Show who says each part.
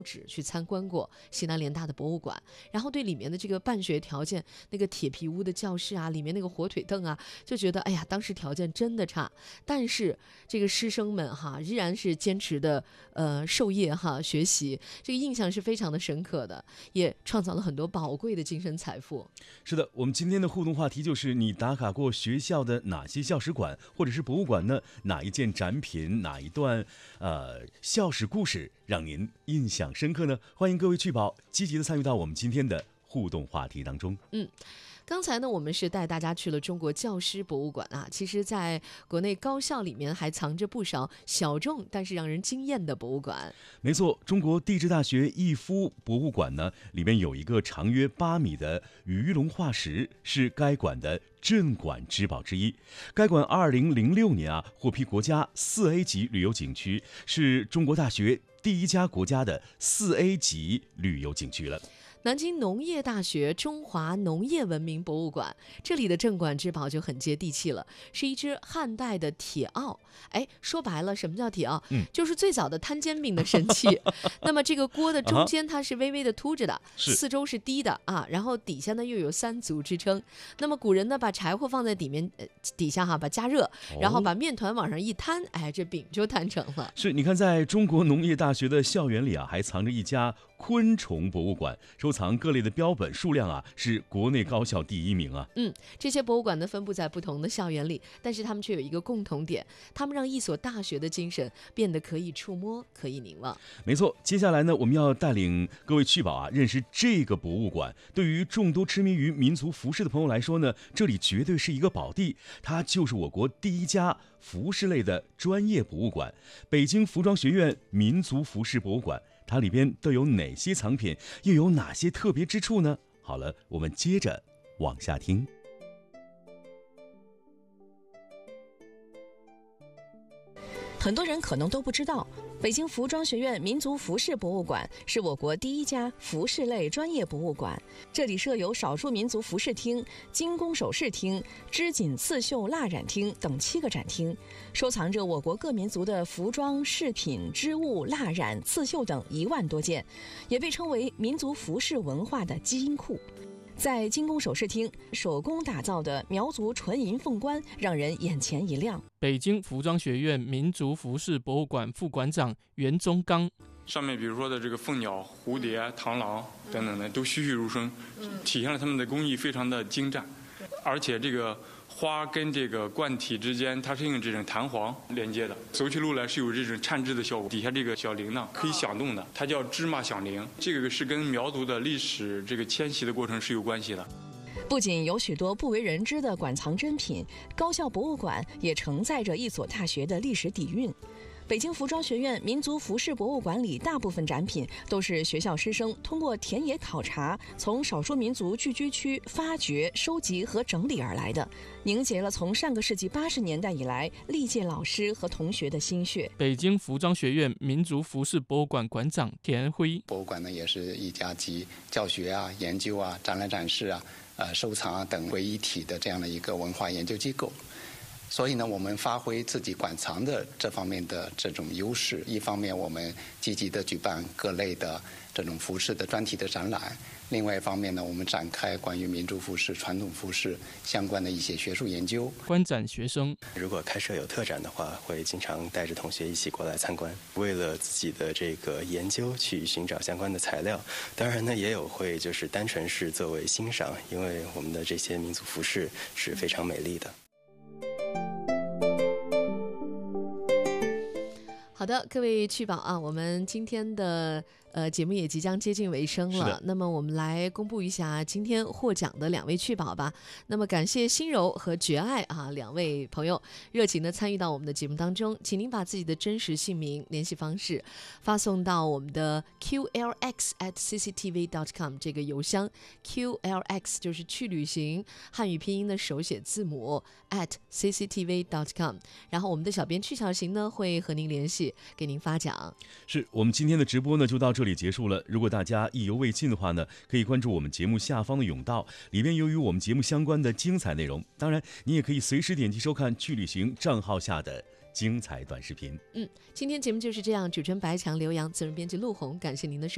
Speaker 1: 址去参观过西南联大的博物馆，然后对里面的这个办学条件，那个铁皮屋的教室啊，里面那个火腿凳啊，就觉得哎呀，当时条件真的差，但是这个师生们哈，依然是坚持的授业哈学习，这个印象是非常的深刻的，也创造了很多宝贵的精神财富。
Speaker 2: 是的，我们今天的互动话题就是你打卡过学校的哪些校史馆或者是博物馆呢？哪一件展品，哪一段校史故事让您印象深刻呢？欢迎各位趣宝积极的参与到我们今天的互动话题当中。
Speaker 1: 刚才呢，我们是带大家去了中国教师博物馆啊。其实，在国内高校里面还藏着不少小众但是让人惊艳的博物馆。
Speaker 2: 没错，中国地质大学逸夫博物馆呢，里面有一个长约8米的鱼龙化石，是该馆的镇馆之宝之一。该馆2006年获批国家4A 级旅游景区，是中国大学第一家国家的4A 级旅游景区了。
Speaker 1: 南京农业大学中华农业文明博物馆，这里的镇馆之宝就很接地气了，是一只汉代的铁鏊。说白了，什么叫铁鏊？就是最早的摊煎饼的神器。那么这个锅的中间它是微微的凸着的，四周是低的啊，然后底下呢又有3足支撑。那么古人呢把柴火放在底下哈，把加热，然后把面团往上一摊，这饼就摊成了。
Speaker 2: 是，你看，在中国农业大学的校园里还藏着一家昆虫博物馆，收藏各类的标本数量是国内高校第1名啊。
Speaker 1: 这些博物馆呢分布在不同的校园里，但是他们却有一个共同点，他们让一所大学的精神变得可以触摸，可以凝望。
Speaker 2: 没错，接下来呢，我们要带领各位趣宝认识这个博物馆。对于众多痴迷于民族服饰的朋友来说呢，这里绝对是一个宝地，它就是我国第一家服饰类的专业博物馆——北京服装学院民族服饰博物馆。它里边都有哪些藏品，又有哪些特别之处呢？好了，我们接着往下听。
Speaker 3: 很多人可能都不知道，北京服装学院民族服饰博物馆是我国第一家服饰类专业博物馆。这里设有少数民族服饰厅、精工首饰厅、织锦刺绣蜡染厅等7个展厅，收藏着我国各民族的服装、饰品、织物、蜡染、刺绣等1万多件，也被称为民族服饰文化的基因库。在精工首饰厅，手工打造的苗族纯银凤冠让人眼前一亮。
Speaker 4: 北京服装学院民族服饰博物馆副馆长袁宗刚，
Speaker 5: 上面比如说的这个凤鸟、蝴蝶、螳螂等等的都栩栩如生，体现了他们的工艺非常的精湛，而且这个花跟这个冠体之间，它是用这种弹簧连接的，走起路来是有这种颤支的效果。底下这个小铃铛可以响动的，它叫芝麻响铃，这个是跟苗族的历史这个迁徙的过程是有关系的。
Speaker 3: 不仅有许多不为人知的馆藏珍品，高校博物馆也承载着一所大学的历史底蕴。北京服装学院民族服饰博物馆里大部分展品都是学校师生通过田野考察，从少数民族聚居区发掘、收集和整理而来的，凝结了从上个世纪80年代以来历届老师和同学的心血。
Speaker 4: 北京服装学院民族服饰博物馆馆长田辉，
Speaker 6: 博物馆呢也是一家集教学研究展览展示收藏等为一体的这样的一个文化研究机构。所以呢，我们发挥自己馆藏的这方面的这种优势，一方面我们积极的举办各类的这种服饰的专题的展览，另外一方面呢，我们展开关于民族服饰、传统服饰相关的一些学术研究。
Speaker 4: 观展学生
Speaker 7: 如果开设有特展的话，会经常带着同学一起过来参观，为了自己的这个研究去寻找相关的材料。当然呢，也有会就是单纯是作为欣赏，因为我们的这些民族服饰是非常美丽的。
Speaker 1: 好的，各位趣宝我们今天的节目也即将接近尾声了。那么我们来公布一下今天获奖的2位趣宝吧。那么感谢心柔和绝爱2位朋友热情的参与到我们的节目当中，请您把自己的真实姓名、联系方式发送到我们的 qlx@cctv.com 这个邮箱。 qlx 就是去旅行汉语拼音的手写字母 @cctv.com， 然后我们的小编曲小行呢会和您联系，给您发奖。
Speaker 2: 是，我们今天的直播呢就到这里结束了。如果大家意犹未尽的话呢，可以关注我们节目下方的甬道，里边有与我们节目相关的精彩内容。当然你也可以随时点击收看去旅行账号下的精彩短视频。
Speaker 1: 今天节目就是这样，主持人白强、刘洋，责任编辑陆红，感谢您的收看。